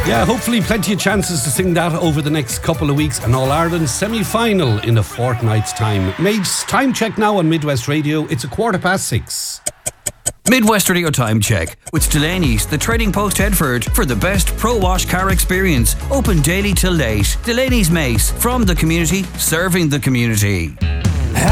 Yeah, hopefully plenty of chances to sing that over the next couple of weeks. An All-Ireland semi-final in a fortnight's time. Mates, time check now on Midwest Radio. It's 6:15. Midwest Radio time check with Delaney's, the Trading Post Headford, for the best pro-wash car experience. Open daily till late. Delaney's Mace, from the community, serving the community.